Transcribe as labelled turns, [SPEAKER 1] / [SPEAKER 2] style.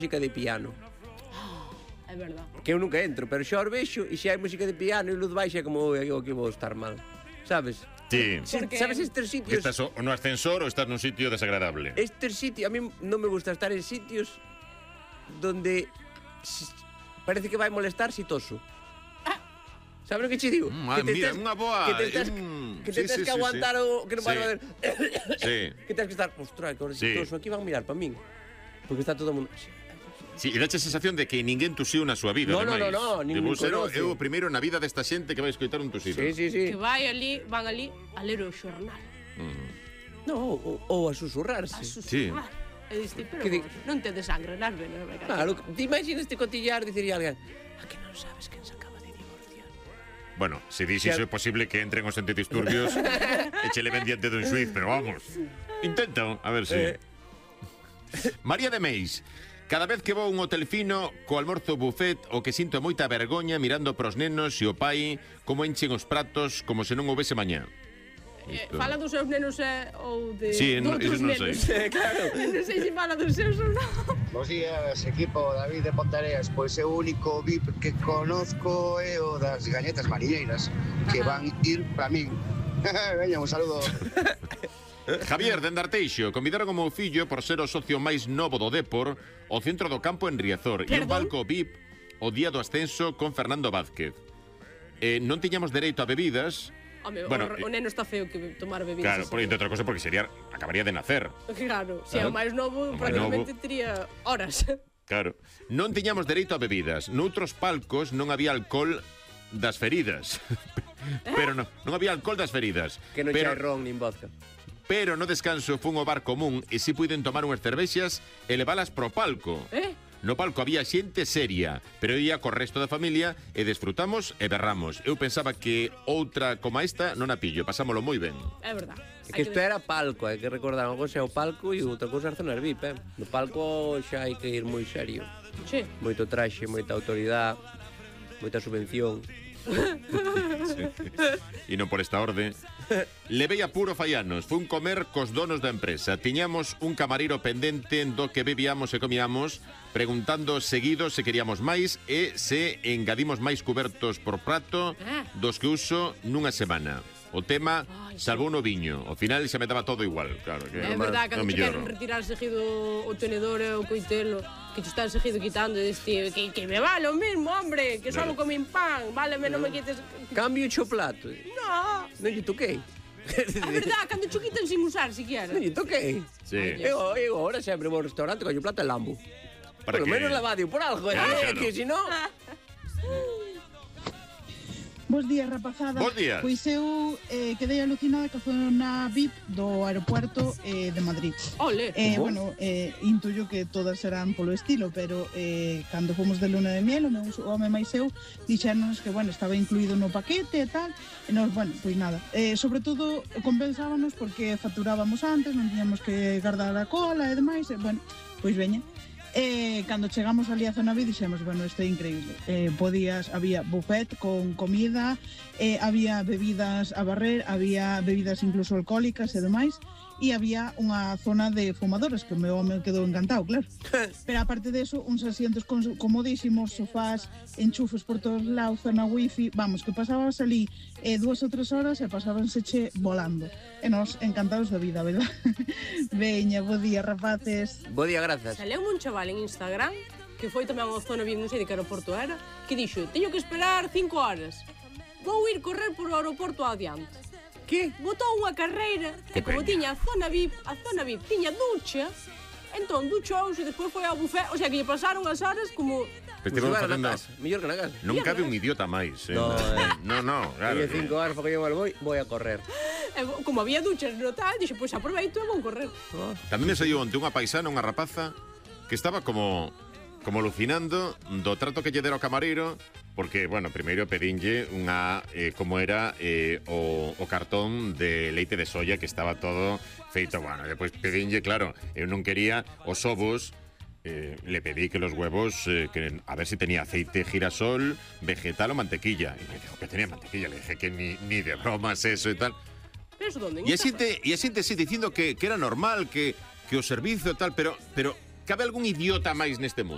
[SPEAKER 1] música de piano.
[SPEAKER 2] É verdad.
[SPEAKER 1] Que eu nunca entro, pero xa os vexo e xa hai música de piano e luz baixa como o que vou estar mal. Sabes?
[SPEAKER 3] Sí.
[SPEAKER 1] Sabes estes
[SPEAKER 3] Que
[SPEAKER 1] sitios?
[SPEAKER 3] estás no ascensor ou estás nun sitio desagradable.
[SPEAKER 1] Estes sitios, a mí non me gusta estar en sitios donde parece que vai molestar si toso. Sabes o que che digo?
[SPEAKER 3] Mira, unha boa.
[SPEAKER 1] Que te tens que aguantar o que non vai haber.
[SPEAKER 3] Sí.
[SPEAKER 1] Que tens que estar, ostras, que ahora si toso aquí van mirar para min. Porque está todo o mundo.
[SPEAKER 3] Sí, e dache a sensación de que ninguén tusiu na súa vida,
[SPEAKER 1] No,
[SPEAKER 3] Digo,
[SPEAKER 1] ningún conoce.
[SPEAKER 3] eu o primeiro na vida desta xente que vai escoitar un tusido.
[SPEAKER 1] Sí.
[SPEAKER 2] Que van ali a ler o xornal.
[SPEAKER 1] No, ou a susurrarse.
[SPEAKER 2] A susurrar. E diste, pero non te desangre nas venas.
[SPEAKER 1] Claro, te imaginas este cotillar, dicería alguén, a que non sabes quen se acaba de divorciar?
[SPEAKER 3] Bueno, se dixo iso é posible que entren os antidisturbios e che le ven diante dun xuiz, pero vamos. Intenta, a ver se... María de Meis. Cada vez que vou a un hotel fino co almorzo buffet, o que sinto é moita vergoña mirando pros nenos e o pai como enchen os pratos como se non houvese mañá.
[SPEAKER 2] Fala dos seus nenos ou de
[SPEAKER 3] Sí,
[SPEAKER 2] outros
[SPEAKER 3] non
[SPEAKER 2] nenos.
[SPEAKER 3] sei.
[SPEAKER 1] Claro.
[SPEAKER 2] Non sei se fala dos seus ou non.
[SPEAKER 4] Bos días, equipo, David de Pontareas. Pois é o único VIP que conozco é o das galletas mariñeiras, que van ir para min. Veña, un saludo.
[SPEAKER 3] Javier, dende Arteixo, convidaron o meu fillo por ser o socio máis novo do Dépor ao centro do campo en Riazor e un palco VIP o día do ascenso con Fernando Vázquez. Non tiñamos dereito a bebidas.
[SPEAKER 2] Home,
[SPEAKER 3] Bueno,
[SPEAKER 2] o neno está feo que tomar bebidas.
[SPEAKER 3] Claro, por entre outra cosa porque acabaría de nacer.
[SPEAKER 2] Claro, se é o máis novo, prácticamente tería horas.
[SPEAKER 3] Claro. Non tiñamos dereito a bebidas. Noutros palcos non había alcohol das feridas. Pero non había alcohol das feridas.
[SPEAKER 1] Que non hai ron nin vodka.
[SPEAKER 3] Pero no descanso fun ao bar común e si puiden tomar unhas cervexas e levalas pro palco. No palco había xente seria, pero ia co resto da familia e desfrutamos e berramos. Eu pensaba que outra como esta non a pillo, pasámolo moi ben.
[SPEAKER 2] É verdad.
[SPEAKER 1] É que isto era palco, hai que recordar, unha cosa é o palco e outra cosa é as zonas VIP, No palco xa hai que ir moi serio.
[SPEAKER 2] Sí.
[SPEAKER 1] Moito traxe, moita autoridade, moita subvención.
[SPEAKER 3] E non por esta orde. Levei a puro faianos. Fun comer cos donos da empresa. Tiñamos un camareiro pendente do que bebíamos e comíamos, preguntando seguido se queríamos máis e se engadimos máis cubertos por prato dos que uso nunha semana. O tema salvou no viño. Ao final xa me daba todo igual, claro.
[SPEAKER 2] É verdad, cando te queren retirar seguido o tenedor e o coitelo, que te están seguido quitando, diste, que me vale o mismo, hombre, que só comín pan, váleme, non me quites...
[SPEAKER 1] Cambio o plato.
[SPEAKER 2] No.
[SPEAKER 1] Non lle toquei.
[SPEAKER 2] A verdad, cando cho quitan sin usar, siquiera.
[SPEAKER 1] Non lle toquei.
[SPEAKER 3] Sí.
[SPEAKER 1] Eu agora sempre vou ao restaurante, collo o plato e lambo. Por lo menos lavadio por algo, que si non...
[SPEAKER 5] Bos días, rapazada.
[SPEAKER 3] Bos días.
[SPEAKER 5] Pois eu quedei alucinada que foi na VIP do aeropuerto de Madrid.
[SPEAKER 2] Ole.
[SPEAKER 5] Bueno, intuyo que todas serán polo estilo, pero cando fomos de luna de miel, o home máis eu, dixéronos que, bueno, estaba incluído no paquete e tal, e nos, bueno, pois nada. Sobre todo, compensábamos porque facturábamos antes, non tiñamos que guardar a cola e demais, e, bueno, pois veña. Cando chegamos ali a zona B dixemos, bueno, isto é increíble. Había buffet con comida, había bebidas a barrer, había bebidas incluso alcohólicas e demais, e había unha zona de fumadores, que o meu home quedou encantado, claro. Pero aparte de eso, uns asientos comodísimos, sofás, enchufes por todos lados, zona wifi, vamos, que pasabas ali 2 ou 3 horas e pasábanseche volando. E nos encantados da vida, verdad? Veña, bo día, rapaces.
[SPEAKER 1] Bo día, grazas.
[SPEAKER 2] Saleu un chaval en Instagram que foi tamén a zona bien, non sei de que aeroporto era, que dixo, teño que esperar 5 horas. Vou ir correr por o aeroporto adiante.
[SPEAKER 1] Que?
[SPEAKER 2] Botou unha carreira e como tiña a zona VIP tiña ducha, entón duchouse e despois foi ao buffet, o sea que lle pasaron as horas como...
[SPEAKER 1] Mellor que na casa.
[SPEAKER 3] Non cabe un idiota máis.
[SPEAKER 1] No,
[SPEAKER 3] claro.
[SPEAKER 1] E 5 horas porque eu voy a correr.
[SPEAKER 2] Como había duchas no tal, dixo, pois aproveito e vou correr.
[SPEAKER 3] Tamén me saiu onte unha paisana, unha rapaza, que estaba como alucinando do trato que lle dera ao camareiro, porque, bueno, primeiro pedinlle unha, como era o cartón de leite de soya, que estaba todo feito, bueno, depois pedinlle, claro, eu non quería os ovos, le pedí que los huevos, a ver si tenía aceite girasol, vegetal o mantequilla. Y me dijo que tenía mantequilla, le dije que ni de bromas eso y tal.
[SPEAKER 2] ¿Pero eso dónde?
[SPEAKER 3] E a xente sí dicindo que era normal, que o servizo e tal, pero cabe algún idiota máis neste mundo?